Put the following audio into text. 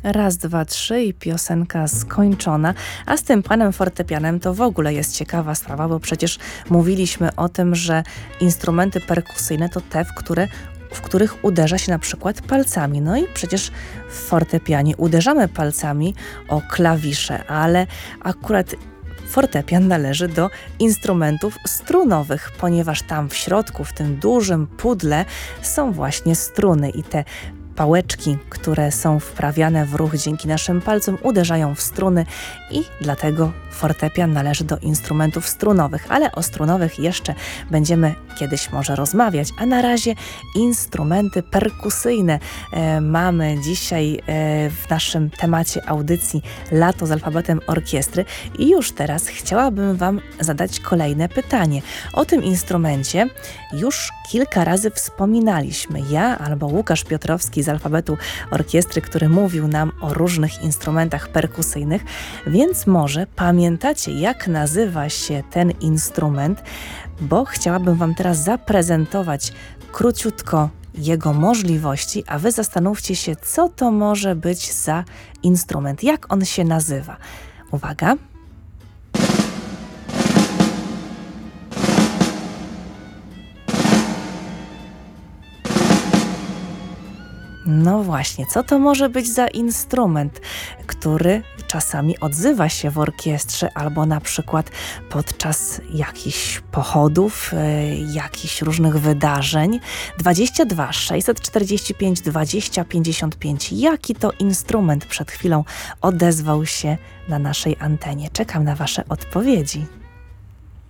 Raz, dwa, trzy i piosenka skończona. A z tym panem fortepianem to w ogóle jest ciekawa sprawa, bo przecież mówiliśmy o tym, że instrumenty perkusyjne to te, w których uderza się na przykład palcami. No i przecież w fortepianie uderzamy palcami o klawisze, ale akurat fortepian należy do instrumentów strunowych, ponieważ tam w środku, w tym dużym pudle są właśnie struny i te pałeczki, które są wprawiane w ruch dzięki naszym palcom, uderzają w struny i dlatego fortepian należy do instrumentów strunowych, ale o strunowych jeszcze będziemy kiedyś może rozmawiać, a na razie instrumenty perkusyjne. Mamy dzisiaj w naszym temacie audycji Lato z alfabetem orkiestry i już teraz chciałabym Wam zadać kolejne pytanie. O tym instrumencie już kilka razy wspominaliśmy. Ja albo Łukasz Piotrowski z alfabetu orkiestry, który mówił nam o różnych instrumentach perkusyjnych, więc może pamiętacie, jak nazywa się ten instrument, bo chciałabym Wam teraz zaprezentować króciutko jego możliwości, a Wy zastanówcie się, co to może być za instrument, jak on się nazywa. Uwaga! No właśnie, co to może być za instrument, który czasami odzywa się w orkiestrze albo na przykład podczas jakichś pochodów, jakichś różnych wydarzeń. 22 645 20 55. Jaki to instrument przed chwilą odezwał się na naszej antenie? Czekam na Wasze odpowiedzi.